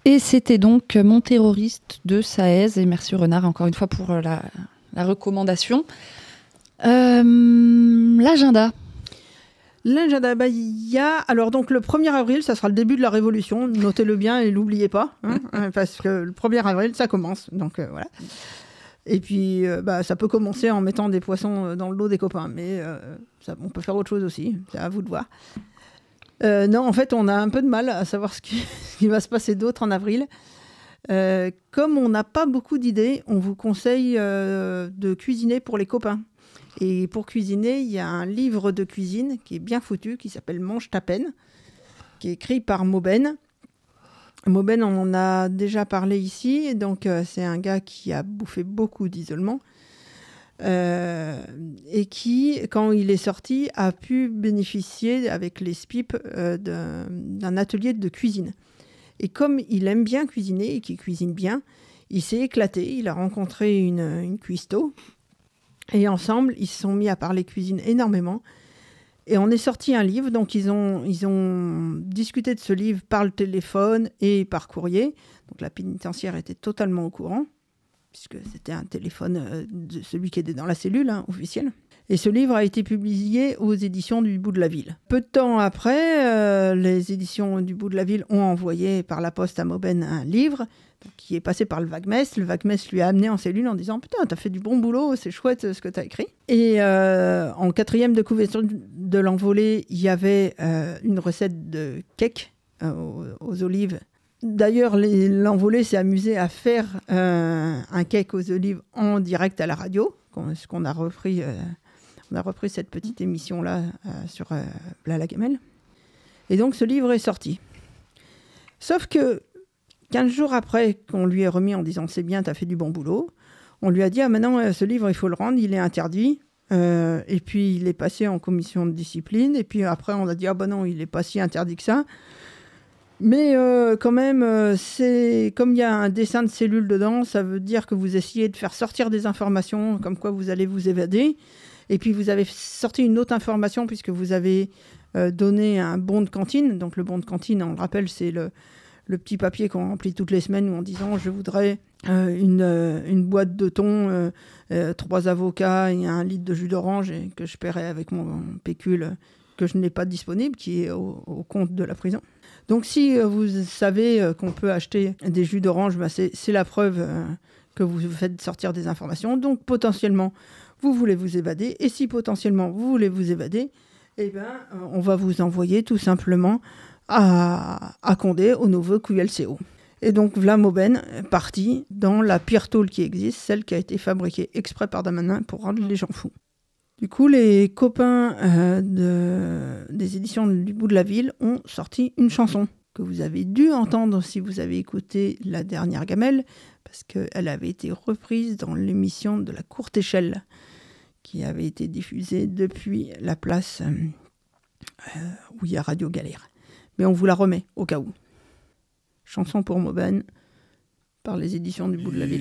Et c'était donc Mon terroriste de Saez. Et merci Renard encore une fois pour la recommandation. L'agenda. L'agenda, il y a... Alors, donc, le 1er avril, ça sera le début de la Révolution. Notez-le bien et l'oubliez pas. Parce que le 1er avril, ça commence. Donc, voilà. Et puis, ça peut commencer en mettant des poissons dans le dos des copains. Mais on peut faire autre chose aussi. C'est à vous de voir. Non, en fait, on a un peu de mal à savoir ce qui va se passer d'autre en avril. Comme on n'a pas beaucoup d'idées, on vous conseille de cuisiner pour les copains. Et pour cuisiner, il y a un livre de cuisine qui est bien foutu, qui s'appelle Mange ta peine, qui est écrit par Mauben. Mauben, on en a déjà parlé ici. Donc, c'est un gars qui a bouffé beaucoup d'isolement. Et qui, quand il est sorti, a pu bénéficier avec les SPIP d'un atelier de cuisine. Et comme il aime bien cuisiner et qu'il cuisine bien, il s'est éclaté. Il a rencontré une cuistot. Et ensemble, ils se sont mis à parler cuisine énormément. Et on est sorti un livre. Donc, ils ont discuté de ce livre par le téléphone et par courrier. Donc, la pénitentiaire était totalement au courant, puisque c'était un téléphone de celui qui était dans la cellule officielle. Et ce livre a été publié aux éditions du Bout de la Ville. Peu de temps après, les éditions du Bout de la Ville ont envoyé par la poste à Mauben un livre qui est passé par le Vagmest. Le Vagmest lui a amené en cellule en disant « Putain, t'as fait du bon boulot, c'est chouette ce que t'as écrit ». Et en 4e de couverture de l'envolée, il y avait une recette de cake aux olives. D'ailleurs, l'envolée s'est amusé à faire un cake aux olives en direct à la radio, ce qu'on a repris. On a repris cette petite émission-là sur la Gamelle. Et donc, ce livre est sorti. Sauf que 15 jours après qu'on lui ait remis en disant « C'est bien, t'as fait du bon boulot », on lui a dit « Ah, maintenant, ce livre, il faut le rendre, il est interdit. » Et puis, il est passé en commission de discipline. Et puis, après, on a dit « Ah, ben non, il n'est pas si interdit que ça. » Mais quand même, c'est comme il y a un dessin de cellule dedans, ça veut dire que vous essayez de faire sortir des informations comme quoi vous allez vous évader. Et puis, vous avez sorti une autre information puisque vous avez donné un bon de cantine. Donc, le bon de cantine, on le rappelle, c'est le petit papier qu'on remplit toutes les semaines en disant « Je voudrais une boîte de thon, 3 avocats et 1 litre de jus d'orange et que je paierai avec mon pécule que je n'ai pas disponible, qui est au compte de la prison. » Donc, si vous savez qu'on peut acheter des jus d'orange, c'est la preuve que vous faites sortir des informations. Donc, potentiellement, vous voulez vous évader. Et si potentiellement, vous voulez vous évader, on va vous envoyer tout simplement à Condé, au nouveau QLCO. Et donc, Vla Mauben est parti dans la pire tôle qui existe, celle qui a été fabriquée exprès par Damanin pour rendre les gens fous. Du coup, les copains des éditions du Bout de la Ville ont sorti une chanson que vous avez dû entendre si vous avez écouté la dernière Gamelle, parce qu'elle avait été reprise dans l'émission de la Courte Échelle, qui avait été diffusée depuis la place où il y a Radio Galère. Mais on vous la remet, au cas où. Chanson pour Mauben, par les éditions du Bout de la Ville.